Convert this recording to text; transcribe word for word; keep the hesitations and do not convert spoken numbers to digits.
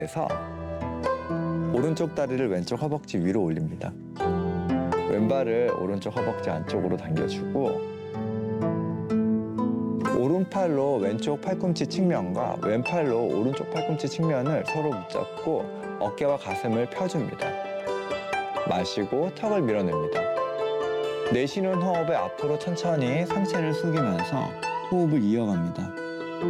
그래서 오른쪽 다리를 왼쪽 허벅지 위로 올립니다. 왼발을 오른쪽 허벅지 안쪽으로 당겨주고 오른팔로 왼쪽 팔꿈치 측면과 왼팔로 오른쪽 팔꿈치 측면을 서로 붙잡고 어깨와 가슴을 펴줍니다. 마시고 턱을 밀어냅니다. 내쉬는 호흡에 앞으로 천천히 상체를 숙이면서 호흡을 이어갑니다.